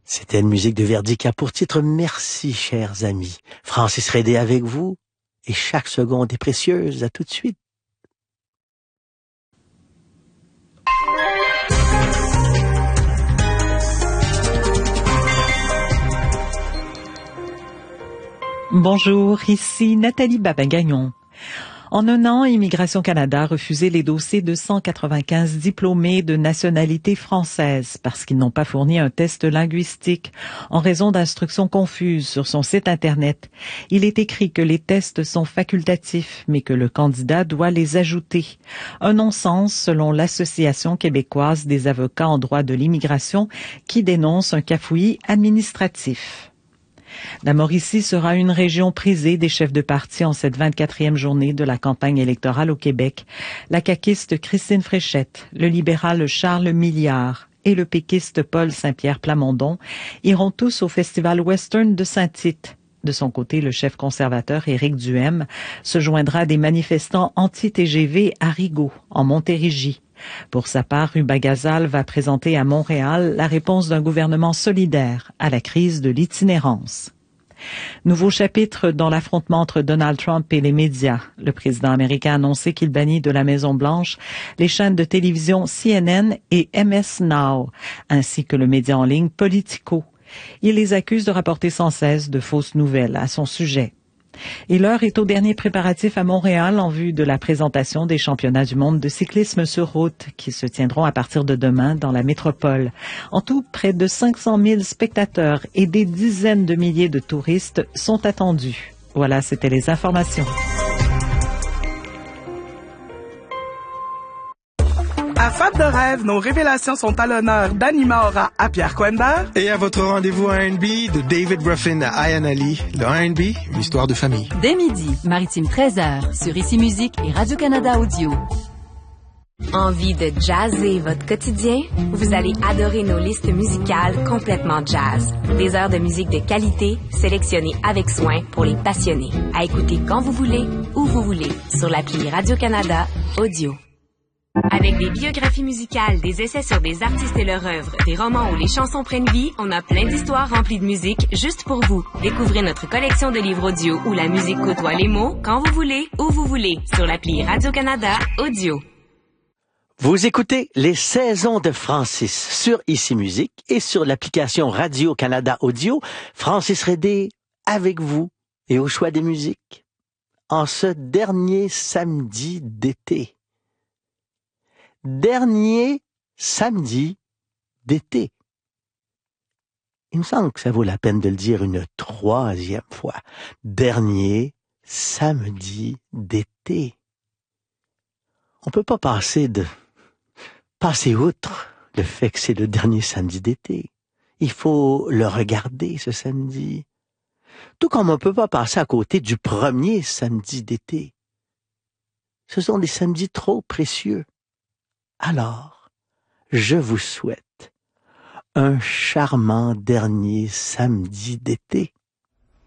C'était une musique de Verdi qui a pour titre Merci, chers amis. Francis Redé avec vous, et chaque seconde est précieuse. À tout de suite. Bonjour, ici Nathalie Babin-Gagnon. En un an, Immigration Canada a refusé les dossiers de 195 diplômés de nationalité française parce qu'ils n'ont pas fourni un test linguistique en raison d'instructions confuses sur son site Internet. Il est écrit que les tests sont facultatifs, mais que le candidat doit les ajouter. Un non-sens selon l'Association québécoise des avocats en droit de l'immigration qui dénonce un cafouillis administratif. La Mauricie sera une région prisée des chefs de parti en cette 24e journée de la campagne électorale au Québec. La caquiste Christine Fréchette, le libéral Charles Milliard et le péquiste Paul Saint-Pierre Plamondon iront tous au Festival Western de Saint-Tite. De son côté, le chef conservateur Éric Duhem se joindra à des manifestants anti-TGV à Rigaud, en Montérégie. Pour sa part, Hubert Gazal va présenter à Montréal la réponse d'un gouvernement solidaire à la crise de l'itinérance. Nouveau chapitre dans l'affrontement entre Donald Trump et les médias. Le président américain a annoncé qu'il bannit de la Maison-Blanche les chaînes de télévision CNN et MS Now, ainsi que le média en ligne Politico. Il les accuse de rapporter sans cesse de fausses nouvelles à son sujet. Et l'heure est au dernier préparatif à Montréal en vue de la présentation des championnats du monde de cyclisme sur route qui se tiendront à partir de demain dans la métropole. En tout, près de 500 000 spectateurs et des dizaines de milliers de touristes sont attendus. Voilà, c'était les informations. À Fab de rêve, nos révélations sont à l'honneur d'Anima Aura à Pierre Coenber. Et à votre rendez-vous R&B de David Ruffin à Ayane Ali. Le R&B, une histoire de famille. Dès midi, Maritime 13h, sur Ici Musique et Radio-Canada Audio. Envie de jazzer votre quotidien? Vous allez adorer nos listes musicales complètement jazz. Des heures de musique de qualité, sélectionnées avec soin pour les passionnés. À écouter quand vous voulez, où vous voulez, sur l'appli Radio-Canada Audio. Avec des biographies musicales, des essais sur des artistes et leur œuvre, des romans où les chansons prennent vie, on a plein d'histoires remplies de musique juste pour vous. Découvrez notre collection de livres audio où la musique côtoie les mots, quand vous voulez, où vous voulez, sur l'appli Radio-Canada Audio. Vous écoutez les saisons de Francis sur Ici Musique et sur l'application Radio-Canada Audio. Francis Redé avec vous et au choix des musiques. En ce dernier samedi d'été. Dernier samedi d'été. Il me semble que ça vaut la peine de le dire une troisième fois. Dernier samedi d'été. On peut pas passer outre le fait que c'est le dernier samedi d'été. Il faut le regarder, ce samedi. Tout comme on peut pas passer à côté du premier samedi d'été. Ce sont des samedis trop précieux. Alors, je vous souhaite un charmant dernier samedi d'été.